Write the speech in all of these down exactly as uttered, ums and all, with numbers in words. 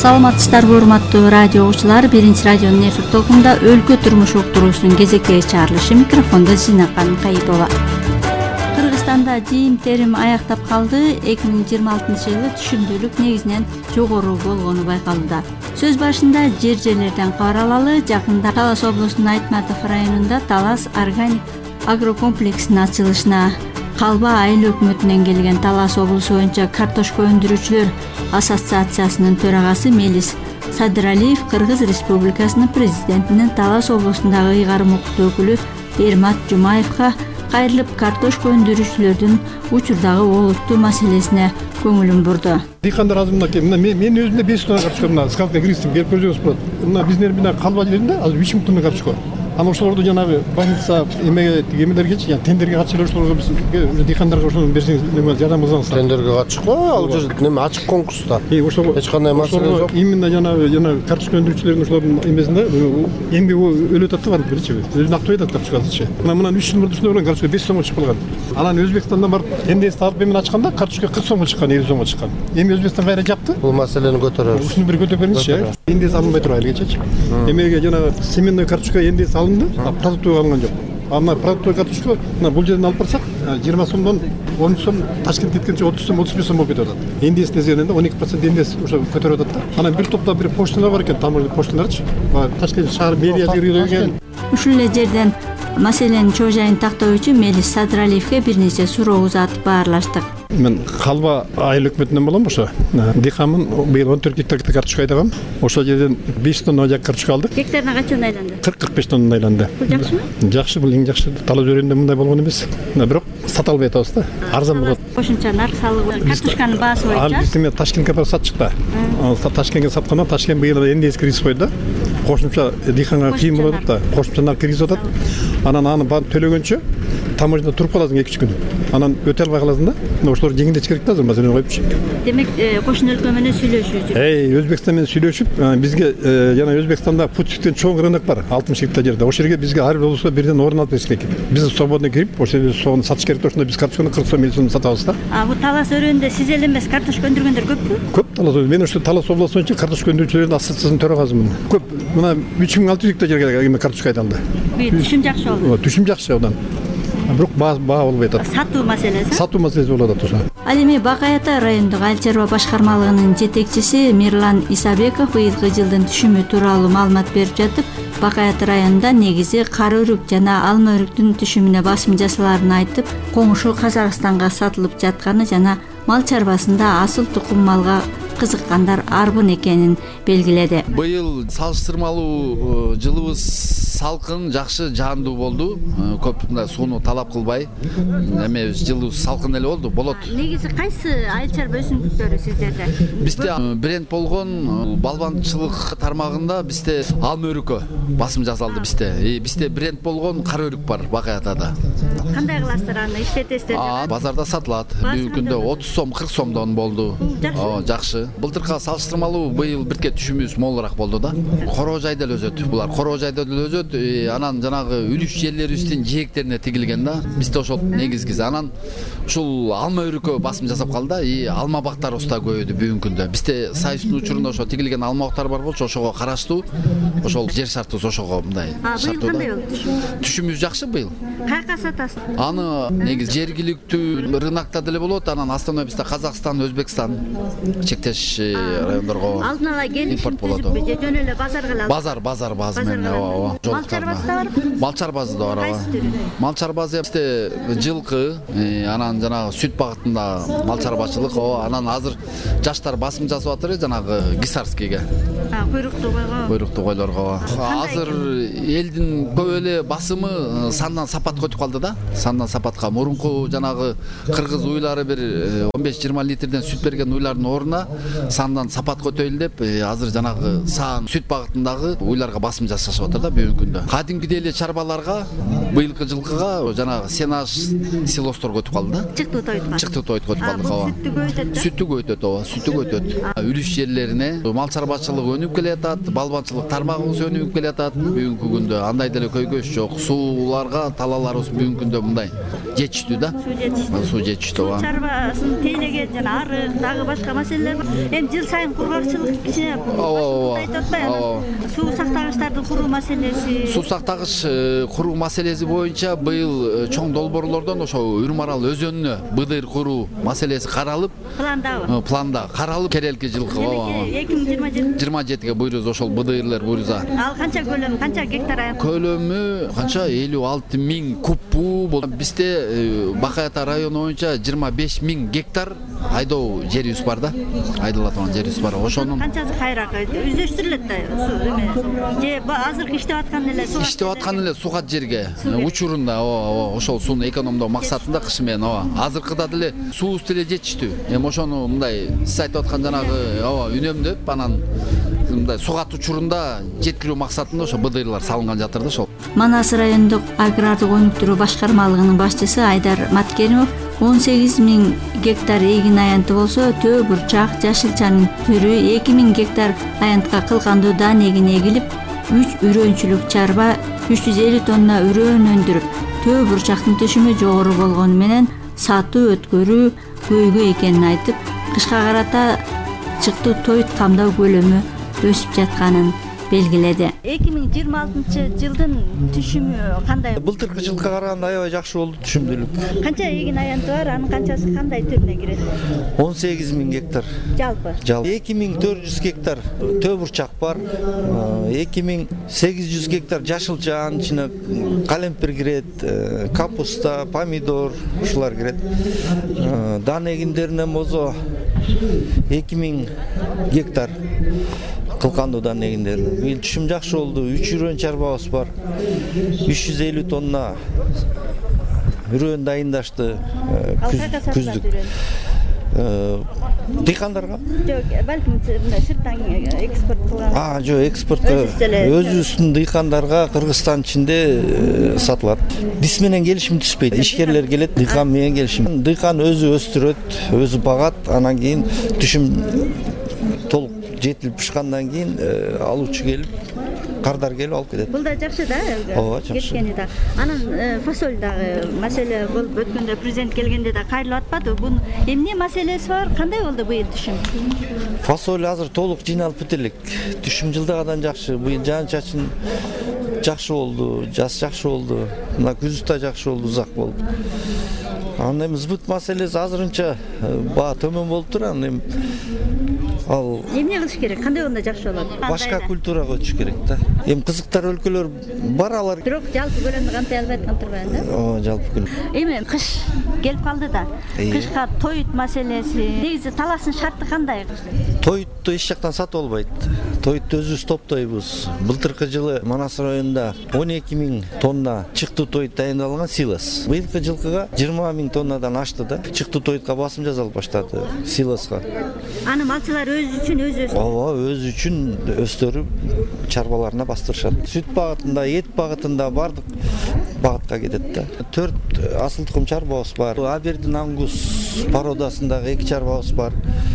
Саламатсыздарбы урматтуу радио угуучулар, биринчи радионун эфир толкунда өлкө турмуш уктуруусунун кезекке чыгарылышы, микрофондо Зинакан Кайыпова. Кыргызстанда жыйын терим аяктап калды. эки миң жыйырма алтынчы жылы түшүмдүүлүк негизинен жогору болгону байкалууда. Сөз башында жер жерлерден кабар алалы. Жакында Талас облусунун Айтматов районунда Талас органик агрокомплексинин ачылышына Калба айыл өкмөтүнөн келген Талас облусу боюнча картошка өндүрүүчүлөр ассоциациясынын төрагасы Мелис Садыралиев Кыргыз Республикасынын президентинин Талас облусундагы ыйгарым укуктуу өкүлү Эрмат Жумаевга кайрылып картошка өндүрүүчүлөрдүн учурдагы олуттуу маселесине көңүлүн бурду. Дыйкандар азыр мына мен өзүмдө беш тонна картошка мына скалка киргиздим, келип көрсөңүз болот. Мына биздин мына Калба жеринде азыр үч миң тонна картошка. Аны ошолорду жанагы больница эмеге эмелергечи, жана тендерге катышып ошолорго биз дыйкандарга ошону берсеңиз неме жардам кылсаңыз. Тендерге катышкы, ал жер неме ачык конкурста. Ошого эч кандай маселе жок. Именно жанагы жана картошка өндүрүүчүлөрдүн ошолордун эмесинде эмгеги өлүп атат да, билчи. Өзүн актабай атат картошкачы. Мына мына үч жыл мурда ушундай болгон картошка беш сомго чыгып калган. Анан Өзбекстандан барып тендерди алып эмен ачканда картошка кырк сомго чыккан, элүү сомго чыккан. Эми Өзбекстан кайра жапты. Бул маселени көтөрөбүз. Ушуну бир көтөрүп бериңизчи. Эндес алынбай туруп элгечи. Эмеге жанагы семенной картошка эндес алынды. Алынган жок. Аны продукт картошка мына бул жерден алып барсак, жыйырма сомдон он үч сом, Ташкентке кеткенче отуз сом, отуз беш сом болуп кетип атат. Эндес дегенде он эки процент эндес ошо көтөрүп атат да. Анан бир топто бир почталар бар экен, таможня почталарчы. Ташкент шаар мэрия жергилеген. Ушул эле жерден маселенин чоо жайын тактоо үчүн Мелис Садыралиевге бир нече суроо узатып баарлаштык. Мен Калба айыл өкмөтүнөн болом ошо. Дыйканмын, быйыл он төрт гектар картошка айдагам. Ошол жерден беш тонна жак картошка алдык. Гектарына качан айланды? кырк кырк беш тонна айланды. Бул жакшымы? Жакшы, бул эң жакшы. Талас өрүндө мындай болгон эмес. Бирок сата албай атабыз да. Арзан болот. Кошумча нарх салыгы картошканын баасы боюнча. Ал биздин Ташкентке барып сатчык да. Ал Ташкентке сатканда Ташкент быйыл эндес киргизип койду да. Кошумча дыйканга кыйын болот да. Кошумча нарх киргизип атат. Анан аны төлөгөнчө таможняда туруп каласың эки үч күн. Анан өтө албай каласың да. Ошолор жеңилдетиш керек да, азыр маселени коюпчу. Демек, кошун өлкө менен сүйлөшүү жүрүп. Эй, Өзбекстан менен сүйлөшүп, бизге жана Өзбекстанда Путчиктен чоң рынок бар, алтымыш гектар жерде. Ошол жерге бизге ар бир облуска бирден орун алып бериш керек. Биз свободно кирип, ошол жерде сону сатыш керек. Ошондо биз картошканы кырк сом, элүү сом сатабыз да. А бул Талас өрөөнүндө сиз эле эмес картошка өндүргөндөр көппү? Көп Талас. Мен ошо Талас облусу боюнча картошка өндүрүүчүлөрдүн ассоциациясынын төрагасымын. Көп. Мына үч миң алты жүз гектар жерге картошка айдалды. Түшүм жакшы болду. Түшүм жакшы одан. Бирок баа болбой атат. Сатуу маселеси. Сатуу маселеси болуп атат ошо. Ал эми Бакаята райондук айыл чарба башкармалыгынын жетекчиси Мирлан Исабеков быйылкы жылдын түшүмү тууралуу маалымат берип жатып, Бакаята районунда негизи кара өрүк жана алма өрүктүн түшүмүнө басым жасаларын айтып, коңшу Казакстанга сатылып жатканы жана мал чарбасында асыл тукум малга кызыккандар арбын экенин белгиледи. Быйыл салыштырмалуу жылыбыз салкын, жакшы, жаандуу болду. Көп мындай сууну талап кылбай, эме жылыбыз салкын эле болду. Болот. Негизи кайсы айыл чарба өсүмдүктөрү сиздерде? Бизде бренд болгон балбанчылык тармагында бизде алма өрүккө басым жасалды бизде. Бизде бренд болгон кара өрүк бар Бакаятада. Кандай кыласыздар аны, иштетесиздер? Базарда сатылат. Бүгүнкү күндө отуз сом, кырк сомдон болду. Жакшы. Былтыркы салыштырмалуу быйыл бирке түшүмүбүз молураак болду да. Короо жайда эле өзөт. Булар короо жайда эле өзөт. Анан жанагы үлүш жерлерибиздин жээктерине тигилген да. Бизде ошол негизгиси. Анан ушул алма өрүккө басым жасап калды да. Алма бактары уста көбөйдү бүгүнкү күндө. Бизде сайыстын учурунда ошо тигилген алма бактары бар болчу, ошого караштуу. Ошол жер шартыбыз ошого мындай шарттуу. Быйыл кандай болду? Түшүмүбүз жакшы быйыл. Каяка сатасыз? Аны негизи жергиликтүү рынокто деле болот. Анан основной бизде Казакстан, Өзбекстан чектеш райондорго алдын ала келишим түзүппү же жөн эле базарга алып? Базар, базар базы менен, ооба. Мал чарбасы да барбы? Мал чарбасы да бар, ооба. Мал чарбасы бизде жылкы, анан жанагы сүт багытында мал чарбачылык, ооба. Анан азыр жаштар басым жасап атыр жанагы гисарскийге. Куйруктуу койго. Куйруктуу койлорго. Азыр элдин көп эле басымы сандан сапатка өтүп калды да. Сандан сапатка. Мурунку жанагы кыргыз уйлары бир он беш жыйырма литрден сүт берген уйлардын ордуна сандан сапатка өтөйлү деп азыр жанагы саан сүт багытындагы уйларга басым жасашып атат да бүгүнкү күндө. Кадимкидей эле чарбаларга быйылкы жылкыга жанагы сенаж силосторго өтүп калды да. Чыктуу тойтко. Чыктуу тойтко өтүп калдык, ооба. Сүттү көбөйтөт, ооба, сүттү көбөйтөт. Үлүш жерлерине мал чарбачылык өнүп келатат, балбанчылык тармагыбыз өнүп келатат бүгүнкү күндө. Андай деле көйгөйүш жок. Сууларга талаларыбыз бүгүнкү күндө мындай жетиштүү да. Суу жетиштүү. Суу жетиштүү, ооба. Чарбасын тейлеген жана арык, дагы башка маселелер бар. Эми жыл сайын кургакчылык кичине ооба айтып атпайбы? Суу сактагычтарды куруу маселеси. Суу сактагыч куруу маселеси боюнча быйыл чоң долбоорлордон ошо Үрүмарал өзөнүнө быдыр куруу маселеси каралып, Пландабы? Планда каралып келелки жылкы эки миң жыйырма жети жыйырма жетиге буйруз ошол быдырлар буйруза. Ал канча көлөмү, канча гектар аянт? Көлөмү канча элүү алты миң кубу болду. Бизде Бакай Ата району боюнча жыйырма беш миң гектар айдоо жерибиз бар да. Айдала турган жерибиз бар. Ошонун канчасы кайрак өздөштүрүлөт да суу эме. Же азыркы иштеп аткан эле суу. Иштеп аткан эле суугат жерге учурунда ооба ошол сууну экономдоо максатында кышы менен ооба. Азыркыда деле суубуз деле жетиштүү. Эми ошону мындай сиз айтып аткан жанагы ооба үнөмдөп анан мындай суугат учурунда жеткирүү максатында ошо быдырлар салынган жатыр да ошол. Манас райондук агрардык өнүктүрүү башкармалыгынын башчысы Айдар Маткеримов он сегиз миң гектар эгин аянты болсо, төө бурчак, жашылчанын түрү эки миң гектар аянтка кылкандуу дан эгин эгилип, үч үрөөнчүлүк чарба үч жүз элүү тонна үрөөн өндүрүп, төө бурчактын түшүмү жогору болгону менен сатуу өткөрүү көйгөй экенин айтып, кышка карата чыктуу тойт камдоо көлөмү өсүп жатканын белгиледи. эки миң жыйырма алтынчы жылдын түшүмү кандай? Былтыркы жылга караганда аябай жакшы болду түшүмдүүлүк. Канча эгин аянты бар? Анын канчасы кандай түрүнө кирет? он сегиз миң гектар. Жалпы? Жалпы эки миң төрт жүз гектар төө бурчак бар. эки миң сегиз жүз гектар жашылчан, ичине калемпир кирет, капуста, помидор ушулар кирет. Дан эгиндеринен болсо эки миң гектар кылкандуу дан эгиндеринен. Быйыл түшүм жакшы болду. үч үрөөн чарбабыз бар. үч жүз элүү тонна үрөөн дайындашты күздүк. Дыйкандарга? Жок, балким сырттан экспорт кылган. А, жок, экспортко өзүбүздүн дыйкандарга Кыргызстан ичинде сатылат. Биз менен келишим түшпөйт. Ишкерлер келет, дыйкан менен келишим. Дыйкан өзү өстүрөт, өзү багат, анан кийин түшүм толук жетилип пышкандан кийин алуучу келип, кардар келип алып кетет. Бул да жакшы да. Ооба, жакшы. Кеткени да. Анан фасоль дагы маселе болуп өткөндө президент келгенде да кайрылып атпады. Бунун эмне маселеси бар? Кандай болду быйыл түшүм? Фасоль азыр толук жыйналып бите элек. Түшүм жылдагыдан жакшы. Быйыл жаан-чачын жакшы болду, жаз жакшы болду. Мына күз да жакшы болду, узак болду. Анан эми сбыт маселеси азырынча баа төмөн болуп тур. Анан эми ал эмне кылыш керек? Кандай болгондо жакшы болот? Башка культурага өтүш керек да. Эми кызыктар өлкөлөр бар, алар. Бирок жалпы көлөмдү кантай албайт кантырбайын да. Ооба, жалпы көлөм. Эми кыш келип калды да. Кышка тоют маселеси, негизи талаштын шарты кандай? Тоютту эч жактан сатып албайт. Тоютту өзүбүз топтойбуз. Былтыркы жылы Манас районунда он эки миң тонна чыктуу тоют дайындалган силос. Быйылкы жылкыга жыйырма миң тоннадан ашты да. Чыктуу тоютка басым жасалып баштады силоска. Аны малчылар өз үчүн өзү өстүрөт. Ооба, өз үчүн өстөрүп чарбаларына бастырышат. Сүт багытында, эт багытында бардык багытка кетет да. төрт асыл тукум чарбабыз бар. Абердин Ангус породасындагы эки чарбабыз бар.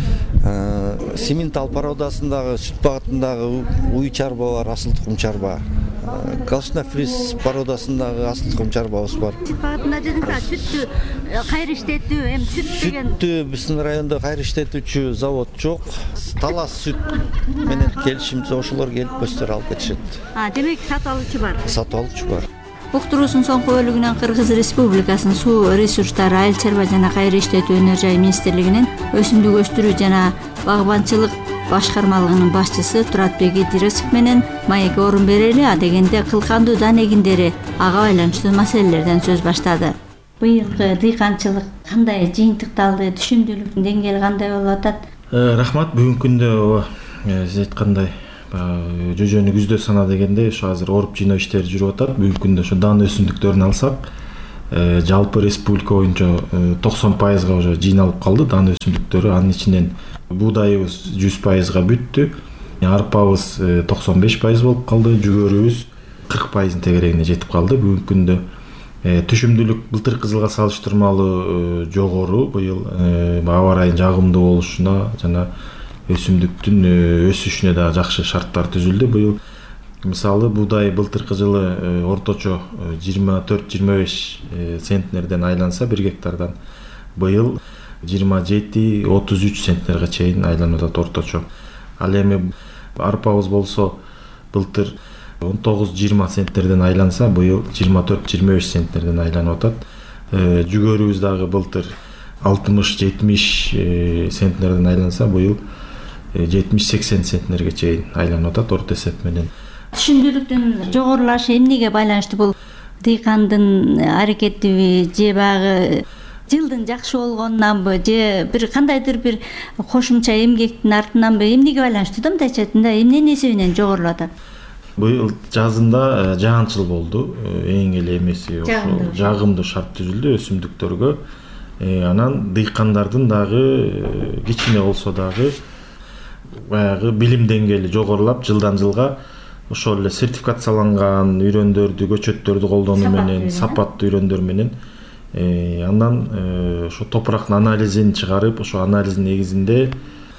Симентал породасындагы сүт багытындагы уй чарба бар, асыл тукум чарба. Галшна фриз породасындагы асыл тукум чарбабыз бар. Сүт багытында дедиңиз, сүттү кайра иштетүү, эми сүт деген Сүттү биздин райондо кайра иштетүүчү завод жок. Талас сүт менен келишимче ошолор келип өстөрүп алып кетишет. А, демек сатып алуучу бар. Сатып алуучу бар. Уктуруусунун соңку бөлүгүнөн Кыргыз Республикасынын суу ресурстары, айыл чарба жана кайра иштетүү өнөр жай министрлигинин өсүмдүк өстүрүү жана багбанчылык башкармалыгынын башчысы Туратбек Идирисов менен маекке орун берели, а дегенде кылкандуу дан эгиндери ага байланыштуу маселелерден сөз баштады. Быйылкы дыйканчылык кандай жыйынтыкталды, түшүмдүүлүктүн деңгээли кандай болуп атат? Рахмат, бүгүнкү күндө ооба сиз айткандай жөжөнү күздө сана дегенде ошо азыр оруп жыйноо иштери жүрүп атат. Бүгүнкү күндө ошо дан өсүмдүктөрүн алсак, жалпы республика боюнча токсон пайызга уже жыйналып калды дан өсүмдүктөрү. Анын ичинен буудайыбыз жүз пайызга бүттү. Арпабыз токсон беш пайыз болуп калды, жүгөрүбүз кырк пайыздын тегерегине жетип калды. Бүгүнкү күндө түшүмдүүлүк былтыркы жылга салыштырмалуу жогору. Быйыл аба ырайынын жагымдуу болушуна жана өсүмдүктүн өсүшүнө да жакшы шарттар түзүлдү. Быйыл мисалы буудай былтыркы жылы орточо жыйырма төрт жыйырма беш центнерден айланса бир гектардан, быйыл жыйырма жети отуз үч центнерге чейин айланып атат орточо. Ал эми арпабыз болсо былтыр он тогуз жыйырма центнерден айланса, быйыл жыйырма төрт жыйырма беш центнерден айланып атат. Жүгөрүбүз дагы былтыр алтымыш жетимиш центнерден айланса, быйыл жетимиш сексен центнерге чейин айланып атат орто эсеп менен. Түшүндүүлүктүн жогорулашы эмнеге байланыштуу? Бул дыйкандын аракетиби же багы жылдын жакшы болгонунанбы же бир кандайдыр бир кошумча эмгектин артынанбы эмнеге байланыштуу да мындайча айтканда эмненин эсебинен жогорулуп атат? Быйыл жазында жаанчыл болду. Эң эле эмеси ошо жагымдуу шарт түзүлдү өсүмдүктөргө. Анан дыйкандардын дагы кичине болсо дагы баягы билим деңгээли жогорулап, жылдан жылга ошол эле сертификацияланган үйрөндөрдү, көчөттөрдү колдонуу менен, сапаттуу үйрөндөр менен андан ошо топурактын анализин чыгарып, ошо анализдин негизинде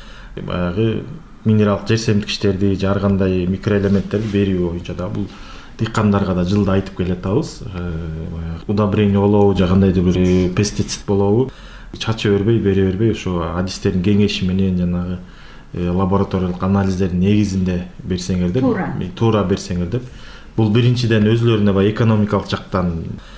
баягы минералдык жерсемдикичтерди, ар кандай микроэлементтерди берүү боюнча да бул дыйкандарга да жылда айтып келатабыз. Баягы удобрение болобу, же кандайдыр бир пестицид болобу, чача бербей, бере бербей ошо адистердин кеңеши менен жанагы лабораториялык анализдердин негизинде берсеңер деп, туура берсеңер деп. Бул биринчиден өзүлөрүнө баягы экономикалык жактан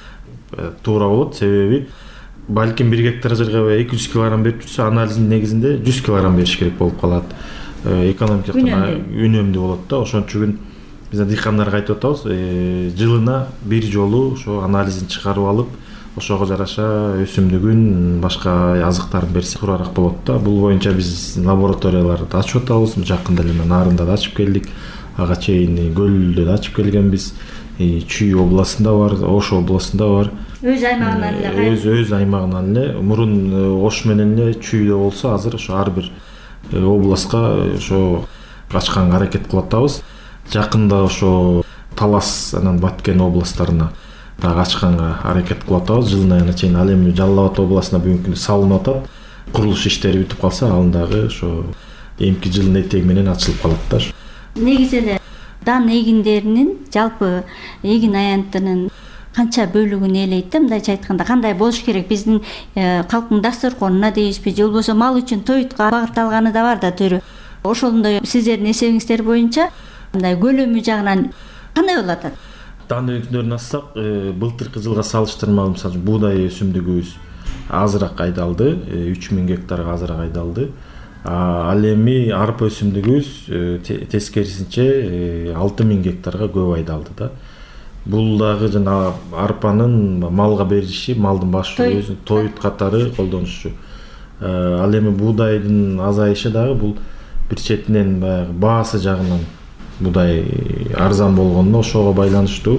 туура болот, себеби балким бир гектар жерге эки жүз килограмм берип жүрсө, анализдин негизинде жүз килограмм бериш керек болуп калат. Экономикалык үнөмдүү болот да. Ошон үчүн биз дыйкандарга айтып атабыз, жылына бир жолу ошо анализин чыгарып алып, ошого жараша өсүмдүгүн, башка азыктарын берсе туурараак болот да. Бул боюнча биз лабораторияларды ачып атабыз. Жакында эле Нарында да ачып келдик. Ага чейин Көлдө да ачып келгенбиз. Чүй областында бар, Ош областында бар. Өз аймагынан эле. Өз өз аймагынан эле. Мурун Ош менен эле Чүйдө болсо, азыр ошо ар бир областка ошо ачканга аракет кылып атабыз. Жакында ошо Талас анан Баткен областтарына дагы ачканга аракет кылып атабыз. Жылдын айына чейин. Ал эми Жалал Абад областына бүгүнкү күндө салынып атат. Курулуш иштери бүтүп калса, ал дагы ошо эмки жылдын этеги менен ачылып калат да. Негизи эле дан эгиндеринин, жалпы эгин аянтынын канча бөлүгүн ээлейт да, мындайча айтканда кандай болуш керек? Биздин калктын дасторконуна дейбизби, же болбосо мал үчүн тоютка багытталганы да бар да түрү. Ошондой сиздердин эсебиңиздер боюнча мындай көлөмү жагынан кандай болуп атат? Дан өлкөлөрүн ассак, былтыркы жылга салыштырмалуу мисалы буудай өсүмдүгүбүз азыраак айдалды, үч миң гектарга азыраак айдалды. Ал эми арпа өсүмдүгүбүз тескерисинче алты миң гектарга көп айдалды да. Бул дагы жана арпанын малга берилиши, малдын баш өзү тоют катары колдонушу. Ал эми буудайдын азайышы дагы бул бир четинен баягы баасы жагынан буудай арзан болгондо ошого байланыштуу.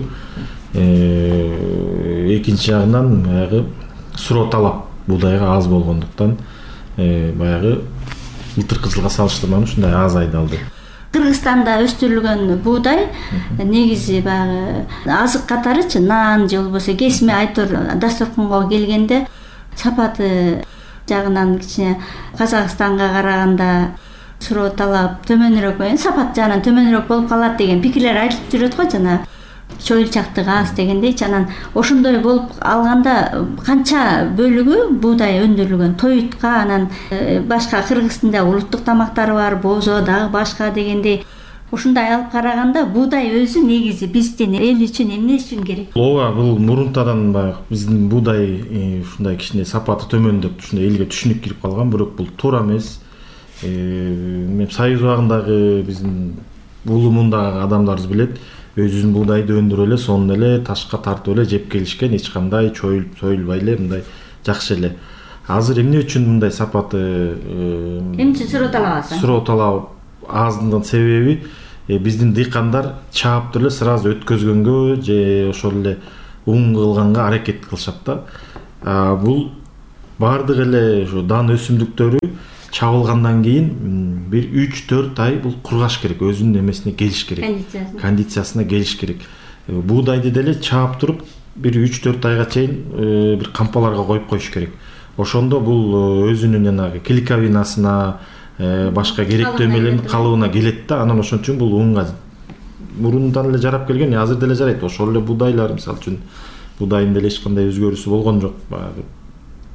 Экинчи жагынан баягы суроо талап буудайга аз болгондуктан баягы былтыркы жылга салыштырмалуу ушундай аз айдалды. Кыргызстанда өстүрүлгөн буудай негизи баягы азык катарычы нан же болбосо кесме айтор дасторконго келгенде сапаты жагынан кичине Казакстанга караганда суроо талап төмөнүрөөк, эми сапат жагынан төмөнүрөөк болуп калат деген пикирлер айтылып жүрөт го, жана чоюлчактыгы аз дегендейчи. Анан ошондой болуп алганда канча бөлүгү буудай өндүрүлгөн тоютка, анан башка Кыргыздын улуттук тамактары бар, бозо дагы башка дегендей. Ушундай алып караганда буудай өзү негизи биздин эл үчүн эмне үчүн керек? Ооба, бул мурунтадан баягы биздин буудай ушундай кичине сапаты төмөндөп, ушундай элге түшүнүк кирип калган, бирок бул туура эмес. Мен Союз убагындагы биздин улумундагы адамдарыбыз билет. Өзүнүн буудайды өндүрүп эле, сонун эле ташка тартып эле жеп келишкен, эч кандай чоюлуп союлбай эле мындай жакшы эле. Азыр эмне үчүн мындай сапаты эмне үчүн суроо талап азыр? Суроо талап аздын себеби биздин дыйкандар чаап эле сразу өткөзгөнгө же ошол эле уң кылганга аракет кылышат да. Бул бардык эле ошо дан өсүмдүктөрү чабылгандан кийин бир үч төрт ай бул кургаш керек, өзүнүн эмесине келиш керек. Кондициясына. Кондициясына келиш керек. Буудайды деле чаап туруп бир үч төрт айга чейин бир кампаларга коюп коюш керек. Ошондо бул өзүнүн жанагы клейковинасына, башка керектүү эмелердин калыбына келет да. Анан ошон үчүн бул унга мурундан эле жарап келген, азыр деле жарайт. Ошол эле буудайлар мисалы үчүн буудайдын деле эч кандай өзгөрүүсү болгон жок. Баягы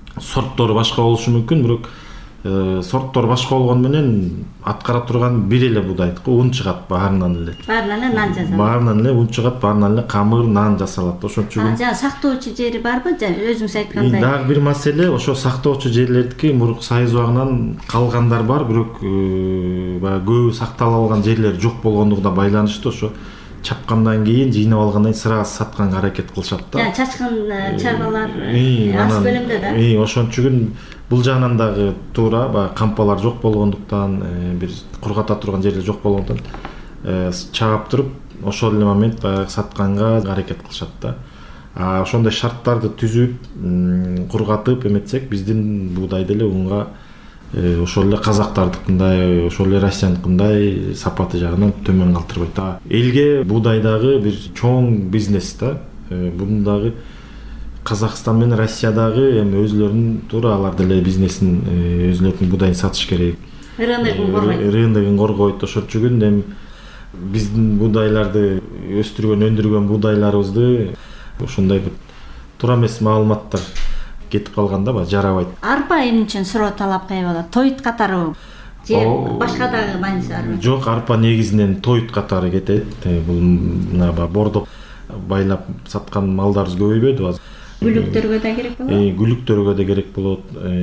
сорттор башка болушу мүмкүн, бирок сорттор башка болгону менен аткара турган бир эле буудайдык, ун чыгат баарынан эле. Баарынан эле нан жасалат. Баарынан эле ун чыгат, баарынан эле камыр, нан жасалат. Ошон үчүн жана сактоочу жери барбы? Өзүңүз айткандай. Дагы бир маселе, ошо сактоочу жерлердики мурунку сайыз убагынан калгандар бар, бирок баягы көбү сакталып алган жерлер жок болгондугуна байланыштуу ошо чапкандан кийин, жыйнап алгандан кийин сразу сатканга аракет кылышат да. Жана чачкан чарбалар аз көлөмдө да. И ошон үчүн бул жагынан дагы туура, баягы кампалар жок болгондуктан, бир кургата турган жерлер жок болгондуктан чаап туруп, ошол эле момент баягы сатканга аракет кылышат да. А ошондой шарттарды түзүп, кургатып эметсек, биздин буудай деле унга ошол эле казактардыкындай, ошол эле россияныкындай сапаты жагынан төмөн калтырбайт. Элге буудай дагы бир чоң бизнес да. Бунун дагы Казакстан менен Россиядагы эми өзлөрүнүн туура алар деле бизнесин, өзлөрүнүн буудайын сатыш керек. Рыногун коргойт. Рыногун коргойт. Ошол үчүн эми биздин буудайларды өстүргөн, өндүргөн буудайларыбызды ошондой бир туура эмес маалыматтар кетип калганда ба жарабайт. Арпа эмне үчүн суроо талап кай болот? Тоют катары же башка дагы мааниси барбы? Жок, арпа негизинен тоют катары кетет. Бул мына бордоп байлап саткан малдарыбыз көбөйбөдү азыр. Гүлүктөргө да керек болот. Э, гүлүктөргө да керек болот.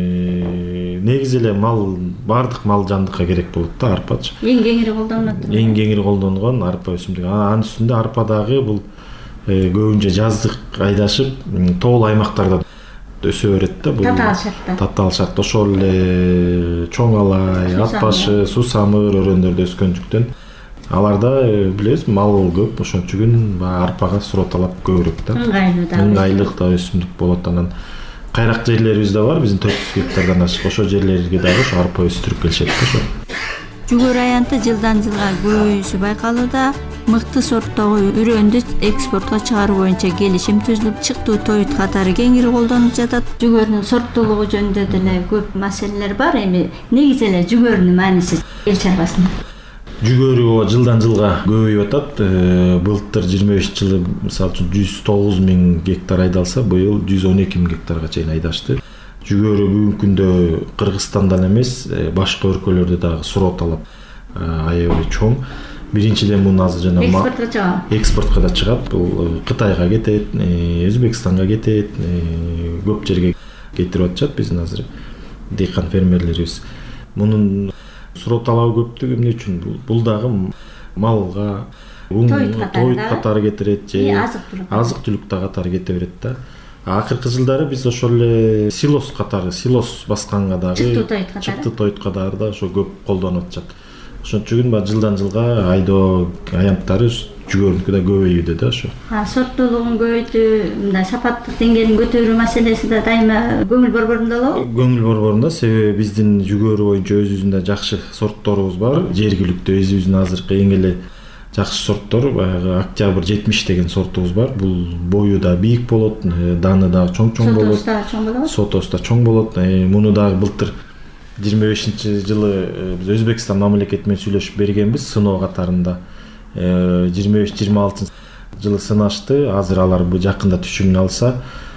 Негизи эле мал, бардык мал жандыкка керек болот да арпачы. Эң кеңири колдонулат. Эң кеңири колдонулган арпа өсүмдүгү. Анын үстүндө арпа дагы бул көбүнчө жаздык айдашып, тоол аймактарда өсө берет да. Татаал шартта. Татаал шартта ошол эле чоң алай, ат башы, сусамыр өрөөндөрдө өскөндүктөн аларда билесиз мал көп, ошон үчүн арпага суроо талап көбүрөөк да. Ыңгайлуу да. Ыңгайлык да өсүмдүк болот. Анан кайрак жерлерибиз да бар, биздин төрт жүз гектардан ашык. Ошол жерлерге дагы ошо арпа өстүрүп келишет да ошо. Жүгөр аянты жылдан жылга көбөйүүсү байкалууда. Мыкты сорттогу үрөндү экспортко чыгаруу боюнча келишим түзүлүп, чыктуу тоют катары кеңири колдонулуп жатат. Жүгөрүнүн сорттуулугу жөнүндө деле көп маселелер бар. Эми негизи эле жүгөрүнүн мааниси эл чарбасында. Жүгөрү жылдан жылга көбөйүп атат. Былтыр жыйырма бешинчи жылы мисалы үчүн жүз тогуз миң гектар айдалса, быйыл жүз он эки миң гектарга чейин айдашты. Жүгөрү бүгүнкү күндө Кыргызстандан эмес, башка өлкөлөрдө дагы суроо талап аябай чоң. Биринчиден муну азыр жана экспортко чыгат. Экспортко да чыгат. Бул Кытайга кетет, Өзбекстанга кетет, көп жерге кетирип атышат биздин азыр дыйкан фермерлерибиз. Мунун суроо талабы көптүгү эмне үчүн? Бул дагы малга тоют катары кетирет же азык түлүк да катары кете берет да. Акыркы жылдары биз ошол эле силос катары, силос басканга дагы чыктуу тоют катары да ошо көп колдонуп атышат. Ошон үчүн ба жылдан жылга айдоо аянттары жүгөрүнүкү да көбөйүүдө да ошо. Сорттуулугун көбөйтүү, мындай сапаттык деңгээлин көтөрүү маселеси да дайыма көңүл борборунда болобу? Көңүл борборунда, себеби биздин жүгөрү боюнча өзүбүздүн жакшы сортторубуз бар. Жергиликтүү өзүбүздүн азыркы эң эле жакшы сорттор баягы Октябрь жетимиш деген сортубуз бар. Бул бою да бийик болот, даны да чоң-чоң болот. Сотосу да чоң болот. Сотосу да чоң болот. Муну дагы былтыр жыйырма бешинчи жылы биз Өзбекстан мамлекети менен сүйлөшүп бергенбиз сыноо катарында. жыйырма беш жыйырма алтынчы жылы сынашты. Азыр алар бу жакында түшүмүн алса,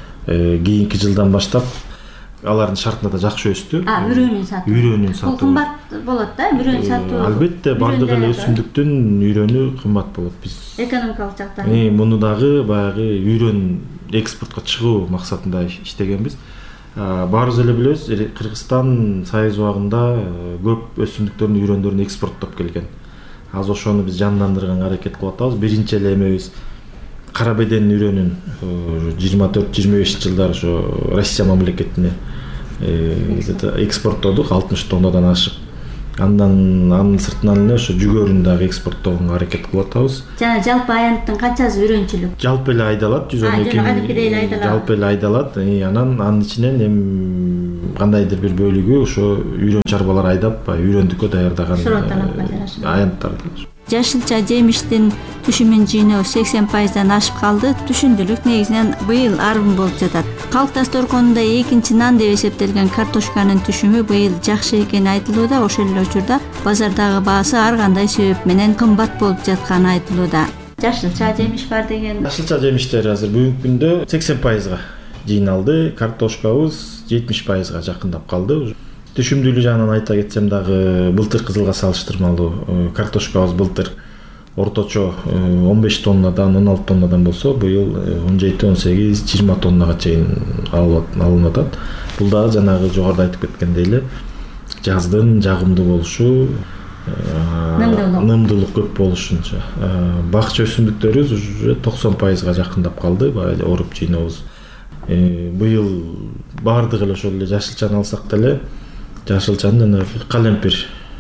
кийинки жылдан баштап алардын шартында да жакшы өстү. А, үрөөнүн сатуу. Үрөөнүн сатуу. Бул кымбат болот да, үрөөн сатуу. Албетте, бардык эле өсүмдүктүн үрөөнү кымбат болот. Биз экономикалык жактан. Э, муну дагы баягы үрөөн экспортко чыгуу максатында иштегенбиз. Баарыбыз эле билебиз, Кыргызстан сайыз убагында көп өсүмдүктөрдүн үрөөндөрүн экспорттоп келген. Азыр ошону биз жандандырганга аракет кылып атабыз. Биринчи эле эмебиз кара беден үрөөнүн жыйырма төрт жыйырма бешинчи жылдары ошо Россия мамлекетине экспорттодук, алтымыш тоннадан ашык. Андан анын сыртынан эле ошо жүгөрүн дагы экспорттоого аракет кылып атабыз. Жана жалпы аянттын канчасы үрөөнчүлүк? Жалпы эле айдалат, жүз он эки миң. Жалпы эле айдалат. Анан анын ичинен эми кандайдыр бир бөлүгү ошо үрөөн чарбалар айдап, үрөөндүккө даярдаган аянттар. Жашылча жемиштин түшүмүн жыйноо сексен пайыздан ашып калды. Түшүндүлүк негизинен быйыл арбын болуп жатат. Калктастыргонунда экинчи нан деп эсептелген картошканын түшүмү быйыл жакшы экени айтылууда. Ошол эле учурда базардагы баасы ар кандай себеп менен кымбат болуп жатканы айтылууда. Жашылча жемиш бар деген. Жашылча жемиштер азыр бүгүнкү күндө сексен пайызга жыйналды. Картошкабыз жетимиш пайызга жакындап калды. Түшүмдүүлүк жагынан айта кетсем дагы былтыркы жылга салыштырмалуу картошкабыз былтыр орточо он беш тоннадан он алты тоннадан болсо, быйыл он жети он сегиз жыйырма тоннага чейин алынып атат. Бул дагы жанагы жогоруда айтып кеткендей эле жаздын жагымдуу болушу, нымдуулук көп болушунча. Бакча өсүмдүктөрүбүз уже токсон пайызга жакындап калды, баягы оруп жыйнообуз. Быйыл баардыгы эле ошол эле жашылчаны алсак деле, жашылчаны жана калемпир,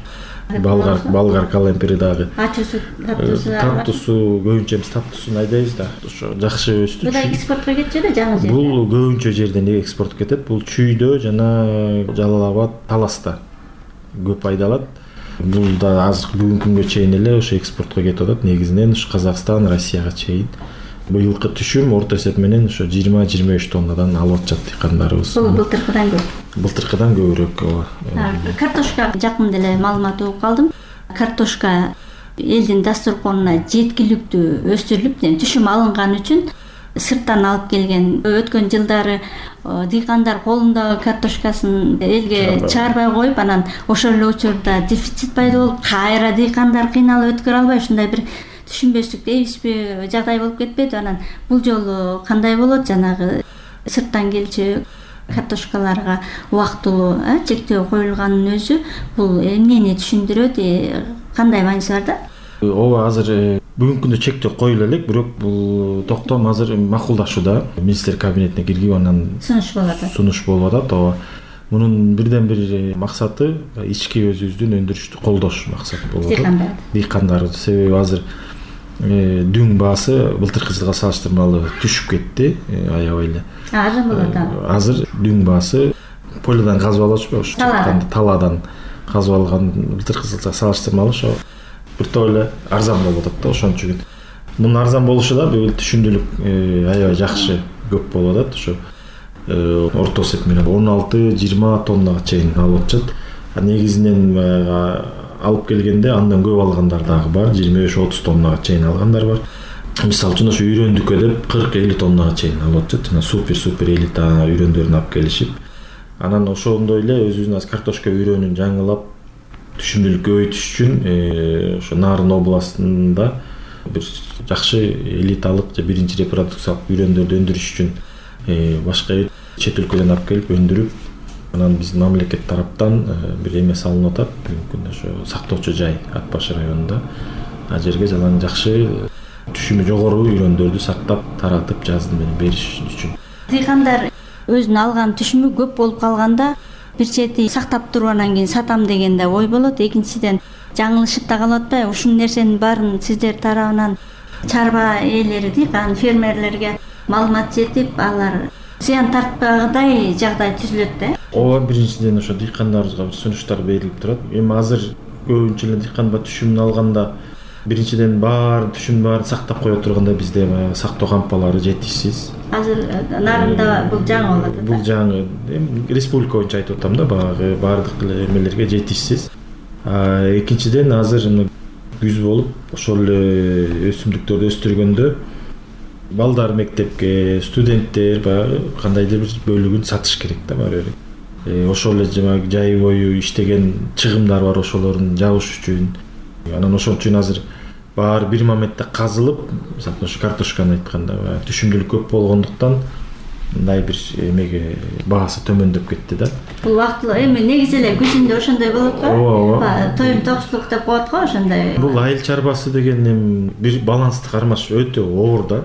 болгар болгар калемпири дагы. Ачуусу, таттуусу. Таттуусу көбүнчө биз таттуусун айдайбыз да. Ошо жакшы өстү. Бул да экспортко кетчү да жаңы жерде. Бул көбүнчө жерден экспортко кетет. Бул Чүйдө жана Жалал Абад, Таласта көп айдалат. Бул да азыр бүгүнкү күнгө чейин эле ошо экспортко кетип атат. Негизинен ушу Казакстан, Россияга чейин. Быйылкы түшүм орто эсеп менен ошо жыйырма жыйырма үч тоннадан алып атышат дыйкандарыбыз. Бул былтыркыдан көп. Былтыркыдан көбүрөөк. Картошка жакында эле маалымат угуп калдым. Картошка элдин дасторконуна жеткиликтүү өстүрүлүп, түшүм алынган үчүн сырттан алып келген. Өткөн жылдары дыйкандар колундагы картошкасын элге чыгарбай коюп, анан ошол эле учурда дефицит пайда болуп, кайра дыйкандар кыйналып өткөрө албай ушундай бир түшүнбөстүк, эбиспи жагдай болуп кетпеди. Анан бул жолу кандай болот? Жанагы сырттан келчү картошкаларга убактылуу чектөө коюлганын өзү бул эмнени түшүндүрөт, кандай мааниси бар да? Ооба, азыр бүгүнкү күндө чектөө коюла элек, бирок бул токтом азыр макулдашууда. Министр кабинетине киргип анан сунуш болуп атат. Сунуш болуп атат. Ооба. Мунун бирден бир максаты ички өзүбүздүн өндүрүштү колдош максат болот. Дыйкандар. Дыйкандар себеби азыр дүң баасы былтыркы жылга салыштырмалуу түшүп кетти, аябай эле. Азыр болот. Азыр дүң баасы поледан казып алышпы, ошо таладан казып алган былтыркы жылга салыштырмалуу ошо биртоп эле арзан болуп атат да, ошон үчүн. Мунун арзан болушу да бул түшүмдүүлүк аябай жакшы көп болуп атат. Ошо орто эсеп менен он алты жыйырма тоннага чейин алып атышат. Негизинен алып келгенде андан көп алгандар дагы бар, жыйырма беш отуз тоннага чейин алгандар бар. Мисалы үчүн ошо үйрөндүккө деп кырк элүү тоннага чейин алып атышат. Жана супер супер элита үйрөндөрүн алып келишип, анан ошондой эле өзүбүздүн азыр картошка үйрөнүн жаңылап түшүмдүүлүк көбөйтүш үчүн ошо Нарын областында бир жакшы элиталык же биринчи репродукциялык үйрөндөрдү өндүрүш үчүн башка чет өлкөдөн алып келип өндүрүп, анан биздин мамлекет тараптан бир эме салынып атат. Бүгүнкү күндө ошо сактоочу жай Ат баш районунда. А жерге жалаң жакшы түшүмү жогору үйрөндөрдү сактап, таратып, жаздын менен бериш үчүн. Дыйкандар өзүнүн алган түшүмү көп болуп калганда бир чети сактап туруп анан кийин сатам деген да ой болот. Экинчиден жаңылышып да калып атпайбы? Ушул нерсенин баарын сиздер тарабынан чарба ээлери, дыйкан фермерлерге маалымат жетип, алар зыян тартпагандай жагдай түзүлөт да. Ооба, биринчиден ошо дыйкандарыбызга бир сунуштар берилип турат. Эми азыр көбүнчө эле дыйканга түшүмүн алганда биринчиден баарын түшүмүн баарын сактап кое турганда бизде сактоо кампалары жетишсиз. Азыр Нарында бул жаңы болуп атат. Бул жаңы, эми республика боюнча айтып атам да, баягы баардык эле эмелерге жетишсиз. Экинчиден азыр күз болуп, ошол эле өсүмдүктөрдү өстүргөндө балдар мектепке, студенттер баягы кандайдыр бир бөлүгүн сатыш керек да баары бир. Ошол эле жана жай бою иштеген чыгымдар бар, ошолорун жабыш үчүн. Анан ошон үчүн азыр баары бир моментте казылып, мисалы ошо картошканы айтканда түшүмдүүлүк көп болгондуктан мындай бир эмеге баасы төмөндөп кетти да. Бул убактылуу эми негизи эле күзүндө ошондой болот го. Ооба. Тоюм токчулук деп коет го ошондой. Бул айыл чарбасы деген эми бир баланстык кармаш өтө оор да.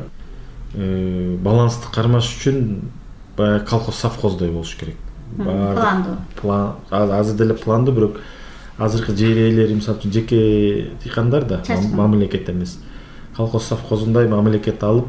Баланстык кармаш үчүн баягы колхоз совхоздой болуш керек. Пландуу. План азыр деле пландуу, бирок азыркы жер ээлери мисалы үчүн жеке дыйкандар да мамлекет эмес. Колхоз совхозундай мамлекет алып,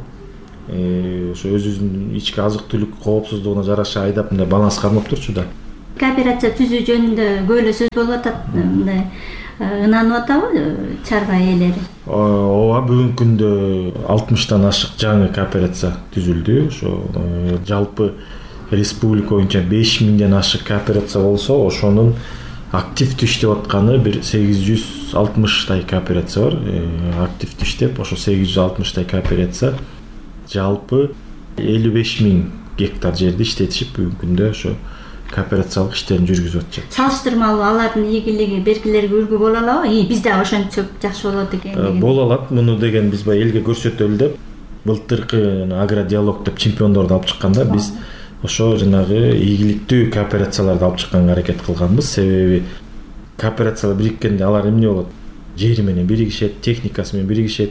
ошо өзүбүздүн ички азык түлүк коопсуздугуна жараша айдап мындай баланс кармап турчу да. Кооперация түзүү жөнүндө көп эле сөз болуп атат. Мындай ынанып атабы чарба ээлери? Ооба, бүгүнкү күндө алтымыштан ашык жаңы кооперация түзүлдү. Ошо жалпы республика боюнча беш миңден ашык кооперация болсо, ошонун активдүү иштеп атканы бир сегиз жүз алтымыштай кооперация бар. Активдүү иштеп, ошо сегиз жүз алтымыштай кооперация жалпы элүү беш миң гектар жерди иштетишип бүгүнкү күндө ошо кооперациялык иштерин жүргүзүп атышат. Салыштырмалуу алардын ийгилиги беркилерге үлгү боло алабы? И биз да ошентсек жакшы болот экен деген. Боло алат. Муну деген биз баягы элге көрсөтөлү деп былтыркы агродиалог деп чемпиондорду алып чыкканда биз ошо жанагы ийгиликтүү кооперацияларды алып чыкканга аракет кылганбыз. Себеби кооперациялар бириккенде алар эмне болот? Жери менен биригишет, техникасы менен биригишет.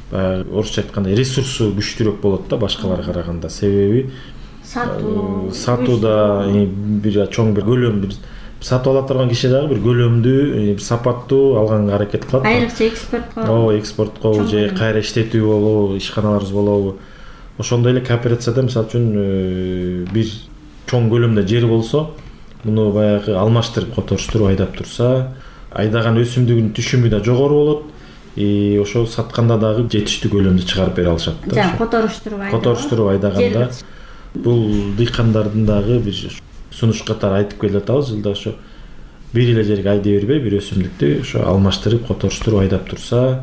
Орусча айтканда ресурсу күчтүүрөөк болот да башкаларга караганда. Себеби сатуу сатууда бир чоң бир көлөм бир сатып ала турган киши дагы бир көлөмдүү, сапаттуу алганга аракет кылат. Айрыкча экспортко. Ооба, экспортко же кайра иштетүү болобу, ишканаларыбыз болобу. Ошондой эле кооперацияда мисалы үчүн бир чоң көлөмдө жер болсо, муну баягы алмаштырып которуштуруп айдап турса, айдаган өсүмдүгүнүн түшүмү да жогору болот. И ошо сатканда дагы жетиштүү көлөмдү чыгарып бере алышат да. Жана которуштуруп айдаганда. Которуштуруп айдаганда бул дыйкандардын дагы бир сунуш катары айтып келе жатабыз. Жылда ошо бир эле жерге айдай бербей, бир өсүмдүктү ошо алмаштырып, которуштуруп айдап турса,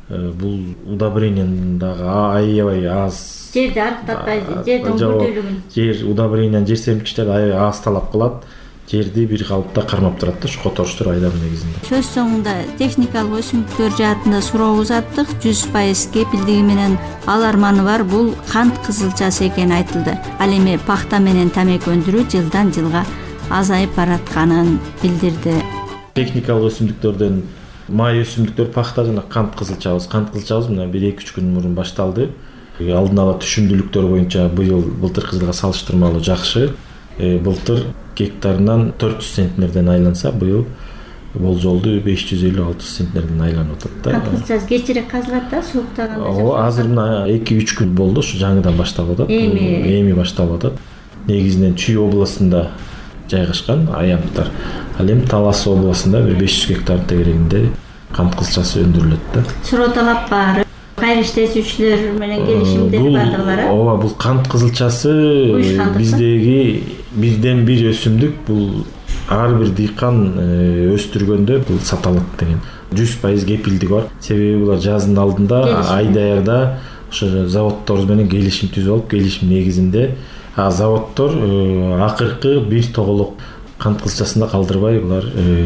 бул удобрениянын дагы аябай аз. Жерди арыктатпай, жердин күрдүүлүгүн. Жер удобрениянын жер семирткичтери аябай аз талап кылат. Жерди бир калыпта кармап турат да, ошо которуштуруп айдап негизинде. Сөз соңунда техникалык өсүмдүктөр жаатында суроо узаттык. жүз пайыз кепилдиги менен ал арманы бар бул кант кызылчасы экени айтылды. Ал эми пахта менен тамеки өндүрүү жылдан жылга азайып баратканын билдирди. Техникалык өсүмдүктөрдөн май өсүмдүктөр пахта жана кант кызылчабыз. Кант кызылчабыз мына бир эки үч күн мурун башталды. Алдын ала түшүмдүүлүктөр боюнча быйыл былтыркы жылга салыштырмалуу жакшы. Былтыр гектарынан төрт жүз центнерден айланса, быйыл болжолду беш жүз элүү алты жүз центнерден айланып атат да. Кант кызылчасы кечирээк казылат да, сууктаганда. Ооба, азыр мына эки үч күн болду, ошо жаңыдан башталып атат. Эми эми башталып атат. Негизинен Чүй областында жайгашкан аянттар. Ал эми Талас областында бир беш жүз гектар тегерегинде кант кызылчасы өндүрүлөт да. Суроо талап бар. Кайра иштетүүчүлөр менен келишимдер бардыгылар. Ооба, бул кант кызылчасы биздеги бирден бир өсүмдүк. Бул ар бир дыйкан өстүргөндө бул саталат деген жүз пайыз кепилдиги бар. Себеби булар жаздын алдында ай даярда ошо заводдор менен келишим түзүп алып, келишим негизинде а заводдор акыркы бир тоголок кант кызылчасын да калдырбай булар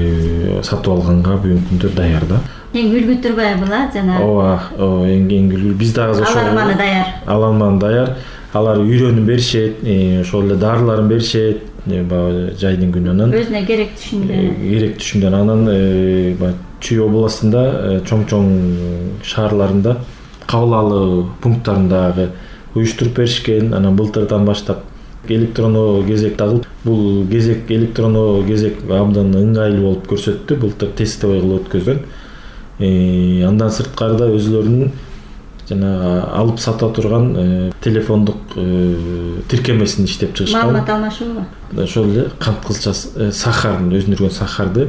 сатып алганга бүгүнкү күндө даяр да. Эң үлгүтүрбай була жана. Ооба, эң үлгү. Биз дагы ошо аларманы даяр. Аларманы даяр. Алар үйрөнүп беришет, ошол эле дарыларын беришет, баягы жайдын күнүнөн. Өзүнө керек түшүмдө. Керек түшүмдөн анан баягы Чүй областында чоң-чоң шаарларында кабыл алуу пункттарындагы уюштуруп беришкен. Анан былтырдан баштап электрондуу кезек дагы бул кезек электрондуу кезек абдан ыңгайлуу болуп көрсөттү. Былтыр тестовый кылып өткөзгөн. Андан сырткарыда өзлөрүнүн жана алып сата турган телефондук тиркемесин иштеп чыгышкан. Маалымат алмашуубу? Ошол эле кант кызылчасы сахарын өндүргөн сахарды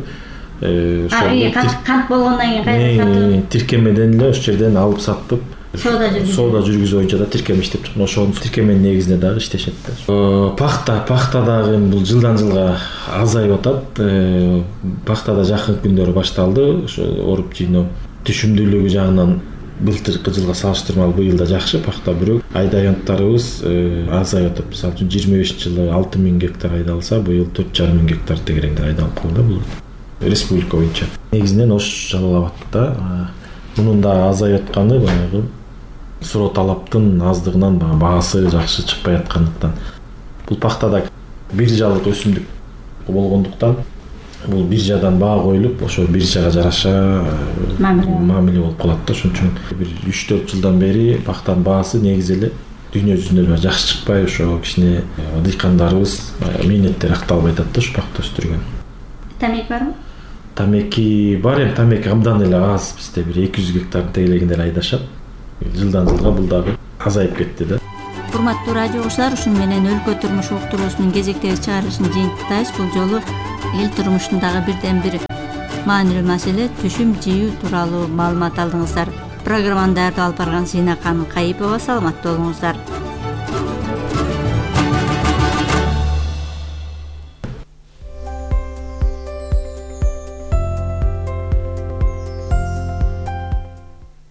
ошол кант болгондон кийин кайра сатып тиркемеден эле ошол жерден алып сатып соода жүргүзүү соода жүргүзүү боюнча да тиркеме иштеп чыккан. Ошонун тиркеменин негизинде дагы иштешет да. Пахта, пахта дагы бул жылдан жылга азайып атат. Пахтада жакын күндөрү башталды. Ошо оруп жыйноо түшүмдүүлүгү жагынан былтыркы жылга салыштырмалуу быйыл да жакшы пахта, бирок айдаганттарыбыз азайып атат. Мисалы үчүн жыйырма бешинчи жылы алты миң гектар айдалса, быйыл төрт жарым миң гектар тегерегинде айдалып калды бул республика боюнча. Негизинен ош жалалап атты да. Мунун да азайып атканы баягы суроо талаптын аздыгынан баасы жакшы чыкпай аткандыктан. Бул пахтада биржалык өсүмдүк болгондуктан бул биржадан баа коюлуп, ошо биржага жараша мамиле болуп калат да. Ошон үчүн бир үч төрт жылдан бери пахтанын баасы негизи эле дүйнө жүзүндө жакшы чыкпай, ошо кичине дыйкандарыбыз мээнеттери акталбай атат да, ошо пахта өстүргөн. Тамеки барбы? Тамеки бар, эми тамеки абдан эле аз, бизде бир эки жүз гектардын тегелегинде айдашат. Жылдан жылга бул дагы азайып кетти да. Урматтуу радио угуучулар, ушун менен өлкө турмуш уктуруусунун кезектеги чыгарылышын жыйынтыктайбыз. Бул жолу эл турмушундагы бирден бир маанилүү маселе түшүм жыйуу тууралуу маалымат алдыңыздар. Программаны даярдап алып барган Зинакан Кайыпова. Саламаттуу болуңуздар.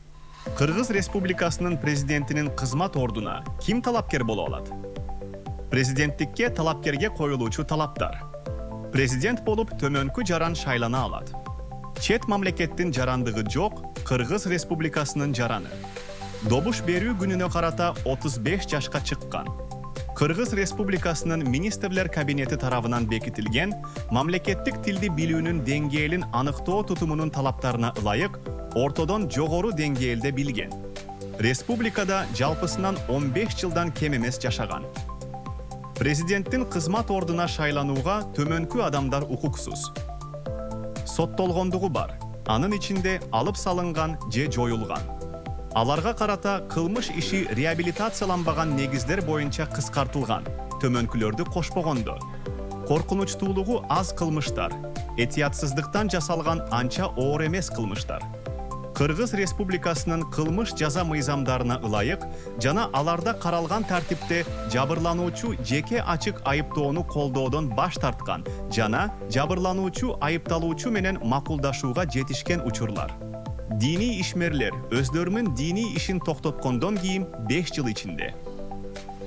Кыргыз Республикасынын президентинин кызмат ордуна ким талапкер боло алат? Президенттикке талапкерге коюлуучу талаптар. Президент болуп төмөнкү жаран шайлана алат. Чет мамлекеттин жарандыгы жок Кыргыз Республикасынын жараны. Добуш берүү күнүнө карата отуз беш жашка чыккан. Кыргыз Республикасынын министрлер кабинети тарабынан бекитилген мамлекеттик тилди билүүнүн деңгээлин аныктоо тутумунун талаптарына ылайык ортодон жогору деңгээлде билген. Республикада жалпысынан он беш жылдан кем эмес жашаган. Президенттин кызмат ордуна шайланууга төмөнкү адамдар укуксуз. Соттолгондугу бар. Анын ичинде алып салынган же жоюлган. Аларга карата кылмыш иши реабилитацияланбаган негиздер боюнча кыскартылган, төмөнкүлөрдү кошпогондо. Коркунучтуулугу аз кылмыштар, этиятсыздыктан жасалган анча оор эмес кылмыштар. Кыргыз Республикасынын кылмыш жаза мыйзамдарына ылайык жана аларда каралган тартипте жабырлануучу жеке ачык айыптоону колдоодон баш тарткан жана жабырлануучу айыпталуучу менен макулдашууга жетишкен учурлар. Дини ишмерлер өздөрүнүн дини ишин токтоткондон кийин беш жыл ичинде